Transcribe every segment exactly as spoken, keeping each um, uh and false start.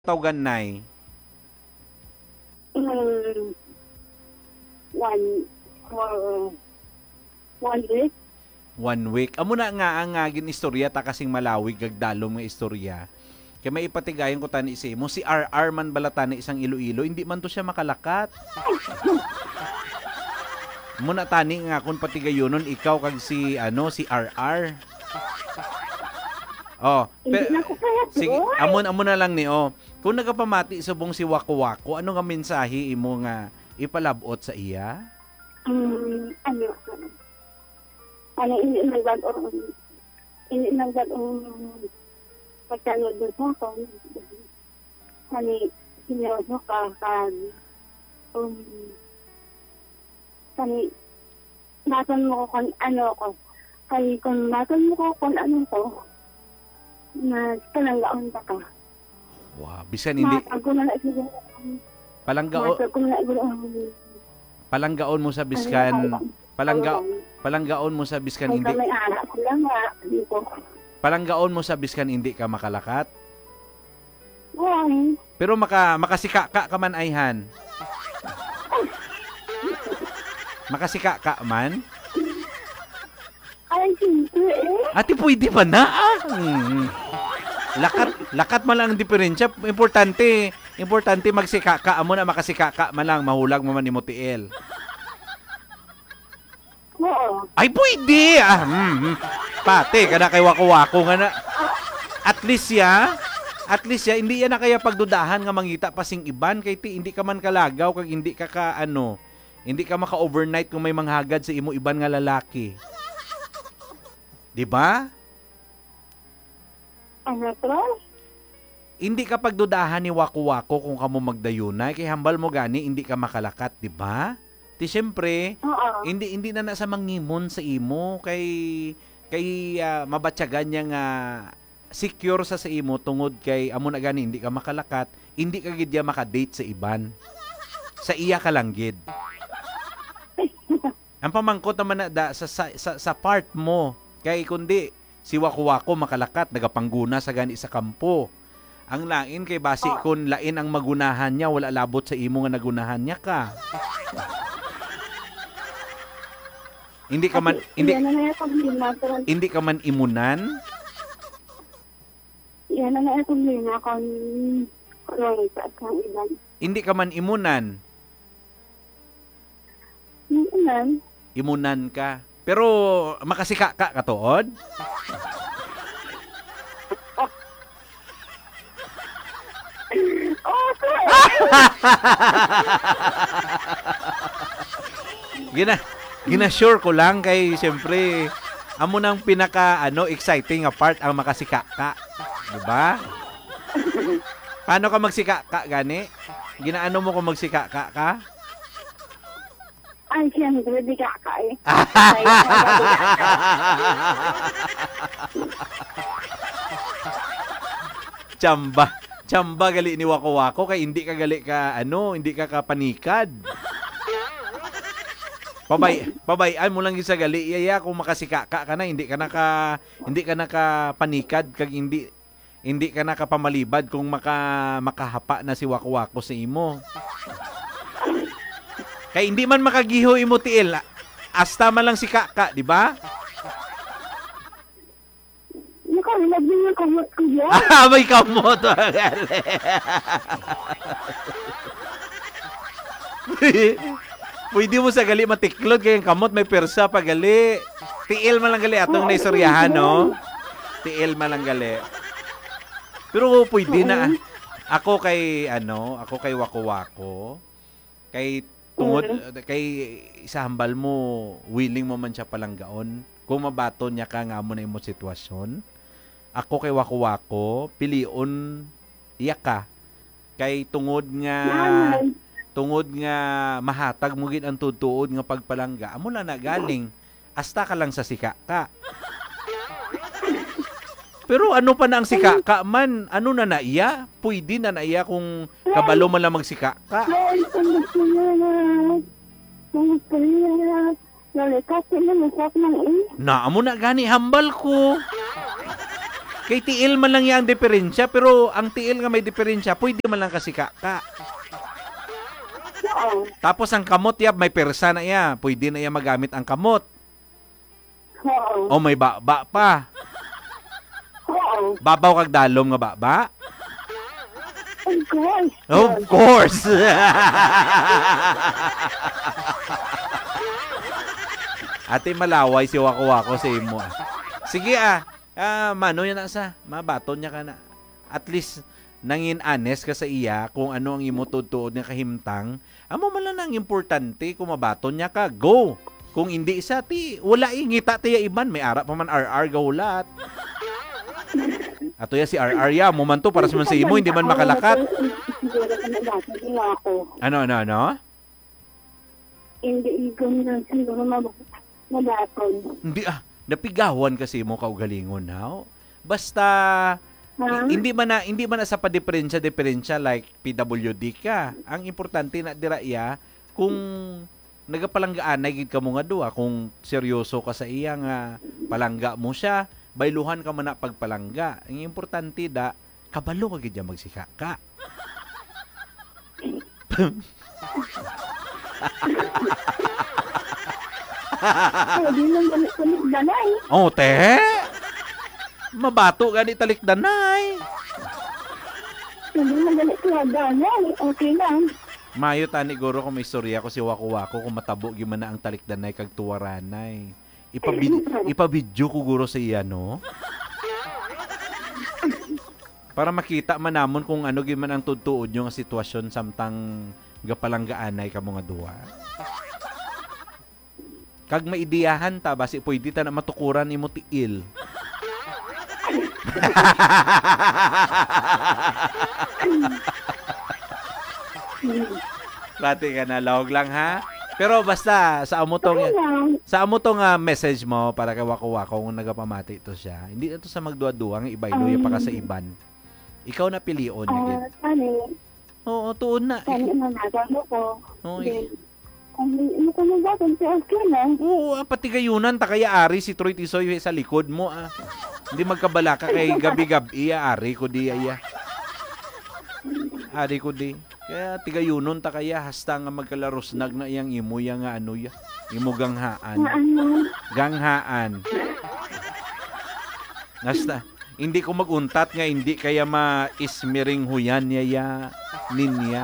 Tawgan nay. Mm, one for one week. One week. Amo na nga ang ngagin istorya ta kasing malawig gagdalom nga istorya. Kaya may ipatigayon ko tani si mo si R R man balatani isang Iloilo, hindi man to siya makalakat. Muna tani nga kun patigayonon ikaw kag si ano si R R. Oh, pero, sige, amon amon na lang ni oh. Kung nagapamati subong si Wako Wako, ano nga mensahe imo nga ipalabot sa iya? Um, ano, ano, ini nagban or ini nagban um pagtanod doon sa ako. Ano, sinyoso ka kan um kani naton mo ko kung ano ko. Kay kung naton mo ko kung ano ko na palanggaon pa ka. Wow, bisan hindi palanggaon palanggaon mo sa biskan palangga palanggaon mo sa biskan hindi palanggaon mo sa biskan hindi ka makalakat. Pero maka makasika ka ka man ayhan. Makasika ka man. Ay, hindi eh. Ati pwede pa na ah. Hmm. Lakat lakat man lang ang diferensya. Importante, importante magsika ka amo na makasika ka man lang mahulag mo man ni Motiel. Oo. Ay pwede. Ah, hmm, hmm. Pate kada kay Wako-Wako nga na. At least ya, at least ya hindi yan na kaya pagdudahan nga mangita pasing iban kay ti hindi ka man kalagaw kag hindi ka ka ano, hindi ka maka-overnight kung may manghagad sa imo iban nga lalaki. Di ba? Ano to? Hindi ka pagdudahan ni Wako-Wako kung kamo magdayunay kay hambal mo gani hindi ka makalakat, di ba? Ti syempre, Oo. hindi hindi na na sa mangimon sa imo kay kay uh, mabatyagan niya nga secure sa sa imo tungod kay amo na gani hindi ka makalakat, hindi ka gid ya maka-date sa iban. Sa iya ka lang gid. Ang pamangkot naman na da, sa, sa, sa, sa part mo kay kundi si Wako-Wako makalakat nagapangguna sa gani sa kampo. Ang lain kay basi oh. Kun lain ang magunahan niya wala labot sa imo nga nagunahan niya ka. Hindi ka man hindi hindi ka man imunan. Yan na na itong lina kon kon sa kang iban. Hindi ka man imunan. Imunan. Imunan ka. Pero makasika ka katuod? Oh, sorry. Gina, gina-sure ko lang kay siyempre amo nang pinaka ano exciting nga part ang makasika ka, di ba? Paano ka magsika ka gani? Ginaano mo kung magsika ka ka? Ay, siyempre, di ka ka eh. Chamba. Chamba gali ni Wako-Wako kay hindi ka gali ka ano, hindi ka kapanikad. Pabay, pabayan mo lang isa gali iya kung makasika ka ka na hindi ka naka hindi ka nakapanikad kag hindi hindi ka nakapamalibad kung maka makahapa na si Wako-Wako sa imo. Kay hindi man makagiho imo tiil. Asta man lang si Kaka, di ba? Nakalagyan niya kamot ko yan. Ah, may kamot. Pwede mo sa gali matiklod kay kamot may persa pa gali. Tiil man lang gali atong naisoryahan, no? Tiil man lang gali. Pero pwede na. Ako kay ano, ako kay Wako-Wako. Kay tungod kay isa hambal mo willing mo man siya palanggaon kung mabaton niya ka nga mo na imo sitwasyon. Ako kay Wako-Wako pilion iya ka kay tungod nga tungod nga mahatag mo gid ang tutuod nga pagpalangga amo na nagaling asta ka lang sa sika ka. Pero ano pa na ang sika ka man? Ano na na iya? Pwede na na iya kung kabalo man lang magsika ka. Na, amo na gani hambal ko. Kay tiil man lang yan ang diferensya, pero ang tiil nga may diferensya, pwede man lang kasi kaka. Oo. Tapos ang kamot ya, may persa na ya. Pwede na ya magamit ang kamot. Oo. O may baba pa. Oo. Babaw kag dalom nga baba? Of course. Of course. Ate malaway si wako-wako sa imo. ah. Sige ah. Ah, mano yan na sa. Mabaton niya ka na. At least nangin honest ka sa iya kung ano ang imo tutuod nga kahimtang. Amo man lang ang importante kung mabaton niya ka. Go. Kung hindi isa ti wala ingita tiya iban may ara pa man R R gahulat. Ato ya si R R ya mo man to para sa man sa imo hindi man makalakat. Siguro ka na dati nga ako. Ano ano ano? Hindi ko na siguro mab- mabaton. Hindi ah, napigawan kasi mo kaugalingon ha. Basta Ha? I- hindi man na hindi man na sa pa-diferensya diferensya like P W D ka. Ang importante na dira iya kung nagapalanggaan gid ka mo nga duha kung seryoso ka sa iya nga palangga mo siya, bayluhan ka man na pagpalangga. Ang importante da kabalo ka gid ya magsika ka. Pwede lang ganit ko ng danay. Oh, te. Mabato gani talikdanay. Pwede lang ganit ko ng danay. Okay lang. Mayo tani guro kung may istorya ko si wako-wako kung matabo gyud man na ang talikdanay kag tuwaranay. Ipabid ipabidyo ko guro sa iya no. Para makita man namon kung ano gyud man ang tudtuod yung sitwasyon samtang gapalanggaanay ka mga duha. Kag maidiyahan ta basi pwede ta na matukuran imo tiil. Plati ka na lawag lang ha. Pero basta sa amo tong Okay lang. sa amo tong ah, message mo para kay wako-wako kung nagapamati to siya. Hindi na to sa magduwa-duwa nga ibailoy pa ka sa iban. Ikaw na pilion na gid. Ah, tani. Oo, tuon na. Tani na nagano ko. Oo, Then, kung hindi mo ko mabaton, si okay lang. Oo, ah, pati gayunan ta kaya ari si Troy Tisoy sa likod mo ah. Hindi magkabala ka kay gabi-gabi ah, ari ko di iya. Ari ko di. Kaya tigayunon ta kaya hasta nga magkalarosnag na iyang imo ya nga ano ya. Imo ganghaan. Na ano, Ganghaan. Hasta hindi ko maguntat nga hindi kaya ma-ismiring huyan niya ya ninya.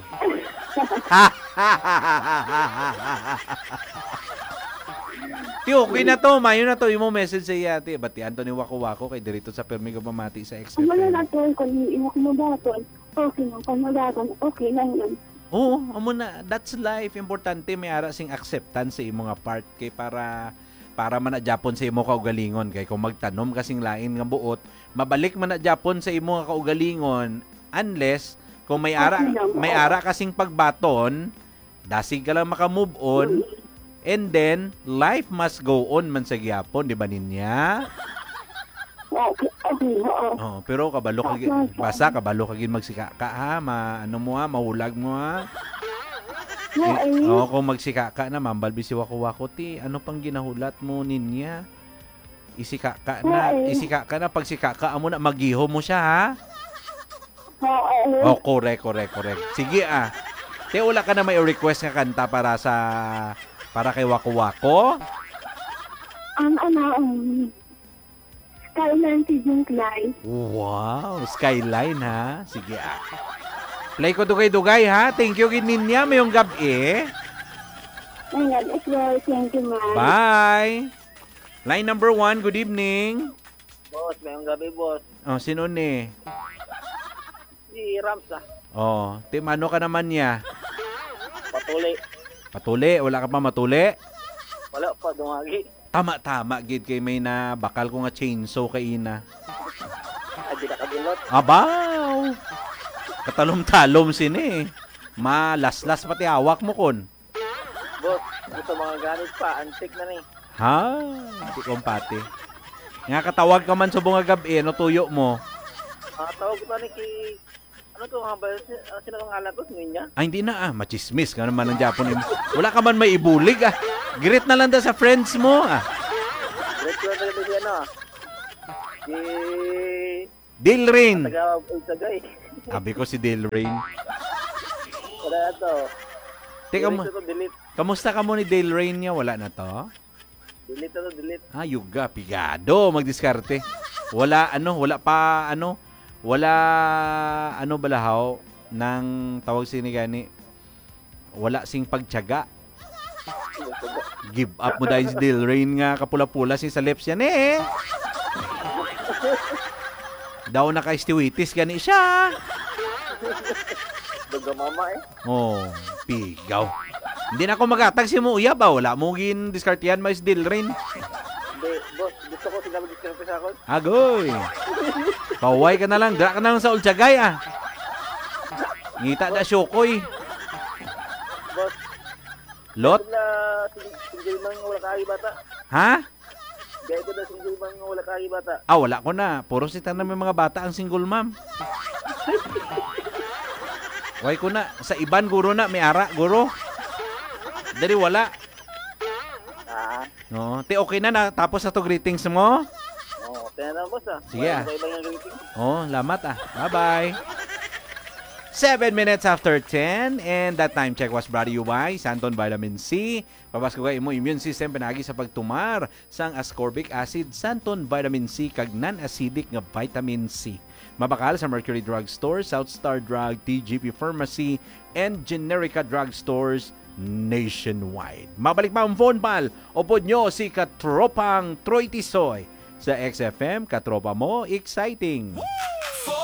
Ti okay na to, mayo na to imo message sa iya ti. Bati Anthony Wako-Wako kay dirito sa Permigo Pamati sa X F kung wala M. na to, kung hindi mo ko mabaton, okay lang. Kung mabaton, okay lang yun. Oo, amo na. That's life. Importante may ara sing acceptance sa imo nga part kay para para man na Japon sa imo kaugalingon kay kung magtanom kasing lain nga buot, mabalik man na Japon sa imo nga kaugalingon unless kung may ara may ara kasing pagbaton, dasig ka lang maka-move on and then life must go on man sa gyapon, di ba ninya? Okay, okay, oo. Oh, pero kabalo ka basa kabalo ka gid magsika ka ha, ma, ano mo ha, mahulag mo ha. Oo, Eh, eh. Oo, kung magsika ka na, mambalbi si wako-wako ti, ano pang ginahulat mo ninya? Isika ka na, Oo. isika ka na, pagsika ka, amo na, magiho mo siya ha? Oo, eh. Oh, correct, correct, correct. Sige ah. Te, wala ka na may request nga kanta para sa, para kay wako-wako? Ang ano, um, Skyline si Jung Clay. Wow, Skyline ha? Sige ah. Play ko dugay-dugay ha. Thank you gid ninya mayong gabi. Ayan, as well, thank you, ma'am. Bye. Line number one, good evening. Boss, mayong gabi, boss. Oh, sino ni? Si Rams ah. Oh, Tim, ano ka naman niya? Patuloy. Patuli, wala ka pa matuli? Wala pa, dumagi. Tama-tama, gid kay may na bakal ko nga chainsaw kay ina. Adi na kadulot. Abaw! Katalom-talom sini. Malaslas pati hawak mo kon. Boss, gusto mga gamit pa. Antik na ni. Ha? Di kompati. Nga katawag ka man sa bunga gabi, ano tuyo mo? Ah, tawag ko pa ni ki... Ano to, nga ba? Sino ang alam ko? Ninya? Ay, hindi na ah. Machismis ka naman ng Japon. Wala ka man may ibulig ah. Girit na lang da sa friends mo ah. Great ko na talaga si ano ah. Si... Dilrain. Taga-Utsagay. Sabi ko si Dilrain. Wala na to. Teka mo, Delete na to, delete. kamusta ka mo ni Dilrain niya? Wala na to? Delete na to, delete. Ah, yuga, pigado, magdiskarte. Wala, ano, wala pa, ano, wala, ano balahaw, ng tawag sinigani, wala sing pagtyaga. Give up mo dahil si Dilrain nga, kapula-pula si sa lips yan eh. Daw naka-istiwitis gani siya. Daga mama eh. Oh, pigaw. Hindi na ako magatag si mo uya ba? Wala mo gin diskartihan mais Dilrain. Hindi, boss, gusto ko sila mag-discount sa ako. Agoy. Paway ka na lang. Dra ka na lang sa Ulchagay ah. Ngita na syokoy. Boss, Lot? na sing- single man nga wala kaagi bata. Ha? Gaya ko na single man nga wala kaagi bata. Ah, wala ko na. Puro sita na may mga bata ang single mom. Way ko na. Sa iban, guro na. May ara, guro. Dari wala. Ah, No, te okay na na. Tapos na to greetings mo. oo. Kaya na boss ah. Sige, ah. Wala iba yung greeting. Oh, lamat ah. Bye-bye. Seven minutes after ten, and that time check was brought to you by Santon Vitamin C. Pabasko ka imo immune system pinagi sa pagtumar sang ascorbic acid. Santon Vitamin C kag non-acidic nga vitamin C. Mabakal sa Mercury Drug Store, South Star Drug, T G P Pharmacy, and Generica Drug Stores nationwide. Mabalik pa ang phone pal. Upod nyo si Katropang Troy Tisoy sa X F M. Katropa mo, exciting!